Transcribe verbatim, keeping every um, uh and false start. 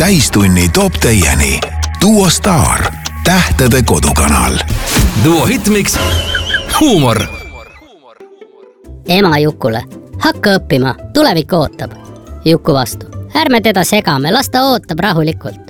täistunni toob teieni Duo Star, tähtede kodukanal. Duo Hitmix, huumor. Ema Jukule, hakka õppima, tulevik ootab. Juku vastu, ärme teda segame, las ta ootab rahulikult.